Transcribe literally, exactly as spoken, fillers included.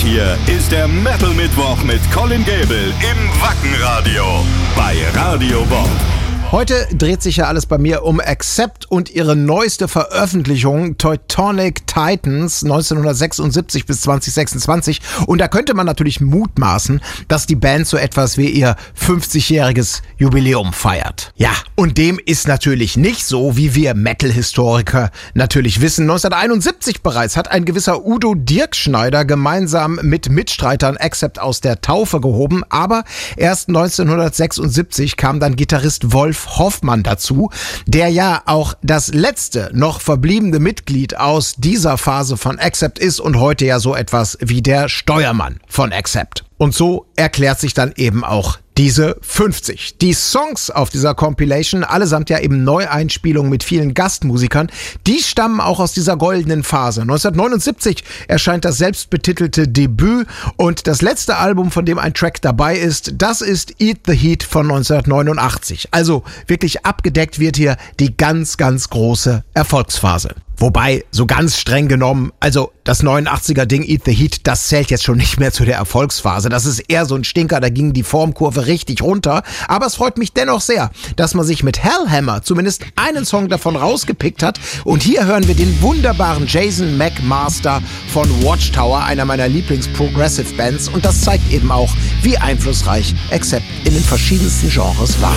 hier ist der Metal Mittwoch mit Colin Gable im Wackenradio bei Radio Bob. Heute dreht sich ja alles bei mir um Accept und ihre neueste Veröffentlichung Teutonic Titans neunzehnhundertsechsundsiebzig bis zweitausendsechsundzwanzig. Und da könnte man natürlich mutmaßen, dass die Band so etwas wie ihr fünfzigjähriges Jubiläum feiert. Ja, und dem ist natürlich nicht so, wie wir Metal-Historiker natürlich wissen. neunzehnhunderteinundsiebzig bereits hat ein gewisser Udo Dirkschneider gemeinsam mit Mitstreitern Accept aus der Taufe gehoben. Aber erst neunzehnhundertsechsundsiebzig kam dann Gitarrist Wolf Hoffmann dazu, der ja auch das letzte noch verbliebene Mitglied aus dieser Phase von Accept ist und heute ja so etwas wie der Steuermann von Accept. Und so erklärt sich dann eben auch diese fünfzig. Die Songs auf dieser Compilation, allesamt ja eben Neueinspielungen mit vielen Gastmusikern, die stammen auch aus dieser goldenen Phase. neunzehnhundertneunundsiebzig erscheint das selbstbetitelte Debüt und das letzte Album, von dem ein Track dabei ist, das ist Eat the Heat von neunzehnhundertneunundachtzig. Also wirklich abgedeckt wird hier die ganz, ganz große Erfolgsphase. Wobei, so ganz streng genommen, also das neunundachtziger-Ding Eat the Heat, das zählt jetzt schon nicht mehr zu der Erfolgsphase. Das ist eher so ein Stinker, da ging die Formkurve richtig runter. Aber es freut mich dennoch sehr, dass man sich mit Hellhammer zumindest einen Song davon rausgepickt hat. Und hier hören wir den wunderbaren Jason McMaster von Watchtower, einer meiner Lieblings-Progressive-Bands. Und das zeigt eben auch, wie einflussreich Accept in den verschiedensten Genres war.